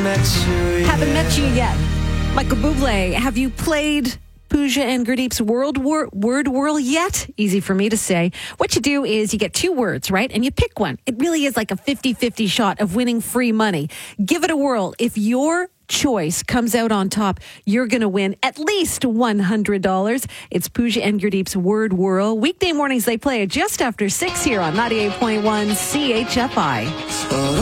Haven't met you yet. Michael Bublé, have you played Pooja and Gurdeep's word whirl yet? Easy for me to say. What you do is you get two words, right? And you pick one. It really is like a 50-50 shot of winning free money. Give it a whirl. If your choice comes out on top, you're going to win at least $100. It's Pooja and Gurdeep's word whirl. Weekday mornings they play it just after 6 here on 98.1 CHFI.